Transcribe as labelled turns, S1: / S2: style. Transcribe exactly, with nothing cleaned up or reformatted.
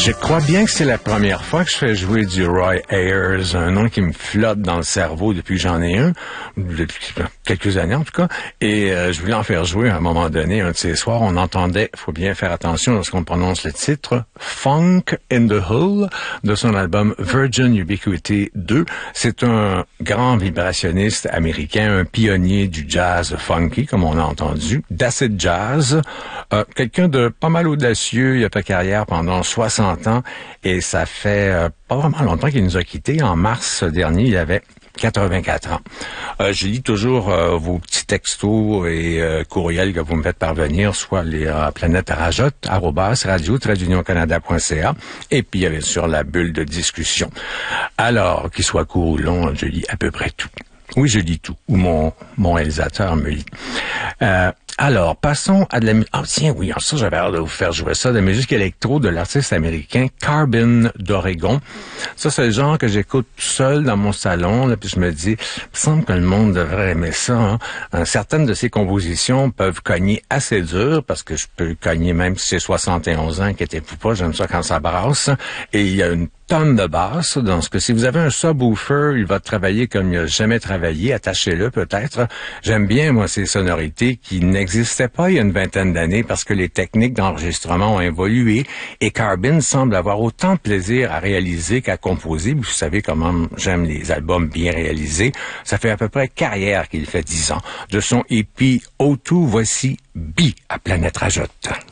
S1: Je crois bien que c'est la première fois que je fais jouer du Roy Ayers, un nom qui me flotte dans le cerveau depuis que j'en ai un, depuis quelques années en tout cas, et euh, je voulais en faire jouer à un moment donné, un de ces soirs, on entendait, faut bien faire attention lorsqu'on prononce le titre, Funk in the Hull, de son album Virgin Ubiquity deux. C'est un grand vibrationniste américain, un pionnier du jazz funky, comme on a entendu, d'acid jazz, euh, quelqu'un de pas mal audacieux, il a fait carrière pendant soixante ans et ça fait euh, pas vraiment longtemps qu'il nous a quittés. En mars dernier, il avait quatre-vingt-quatre ans. Euh, je lis toujours euh, vos petits textos et euh, courriels que vous me faites parvenir, soit les euh, planètes rajotte, arrobas, radio, canada point c a, et puis il y avait sur la bulle de discussion. Alors, qu'il soit court ou long, je lis à peu près tout. Oui, je lis tout, ou mon, mon réalisateur me lit. Euh, alors, passons à de la musique. Ah, tiens, oui, ça, j'avais hâte de vous faire jouer ça, de la musique électro de l'artiste américain Carbon d'Oregon. Ça, c'est le genre que j'écoute tout seul dans mon salon, là, puis je me dis, il me semble que le monde devrait aimer ça, hein. Certaines de ses compositions peuvent cogner assez dur, parce que je peux cogner même si c'est soixante et onze ans, inquiétez-vous pas, j'aime ça quand ça brasse. Et il y a une tonne de basse, dans ce que si vous avez un subwoofer, il va travailler comme il n'a jamais travaillé, attachez-le peut-être. J'aime bien, moi, ces sonorités qui n'existaient pas il y a une vingtaine d'années parce que les techniques d'enregistrement ont évolué et Carbon semble avoir autant de plaisir à réaliser qu'à composer. Vous savez comment j'aime les albums bien réalisés. Ça fait à peu près carrière qu'il fait dix ans. De son E P O deux, voici B à Planète Rajotte.